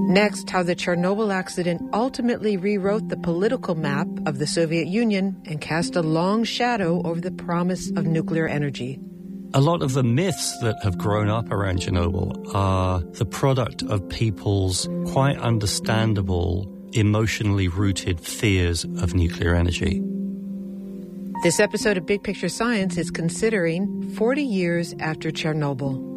Next, how the Chernobyl accident ultimately rewrote the political map of the Soviet Union and cast a long shadow over the promise of nuclear energy. A lot of the myths that have grown up around Chernobyl are the product of people's quite understandable, emotionally rooted fears of nuclear energy. This episode of Big Picture Science is considering 40 years after Chernobyl.